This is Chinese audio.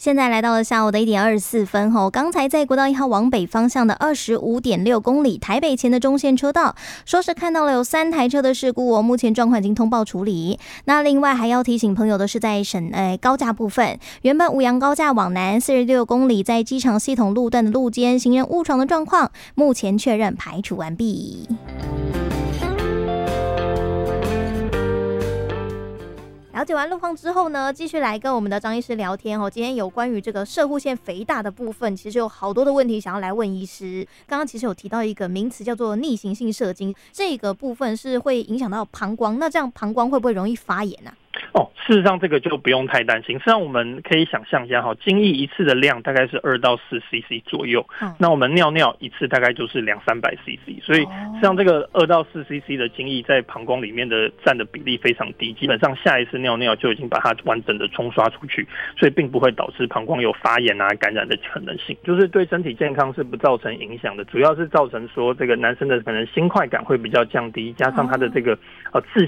现在来到了下午的1:24吼，刚才在国道1号往北方向的25.6公里台北前的中线车道，说是看到了有3台车的事故目前状况已经通报处理。那另外还要提醒朋友的是，在高架部分，原本五杨高架往南46公里，在机场系统路段的路肩行人误闯的状况，目前确认排除完毕。了解完路况之后呢，继续来跟我们的张医师聊天哦。今天有关于这个攝護腺肥大的部分，其实有好多的问题想要来问医师。刚刚其实有提到一个名词叫做逆行性射精，这个部分是会影响到膀胱，那这样膀胱会不会容易发炎啊？ 事实上这个就不用太担心。实际上我们可以想象一下，精液一次的量大概是2到4 cc 左右，那我们尿尿一次大概就是200-300 cc， 所以实际上这个2到4 cc 的精液在膀胱里面的占的比例非常低，基本上下一次尿尿就已经把它完整的冲刷出去，所以并不会导致膀胱有发炎感染的可能性，就是对身体健康是不造成影响的，主要是造成说这个男生的可能心快感会比较降低，加上他的这个自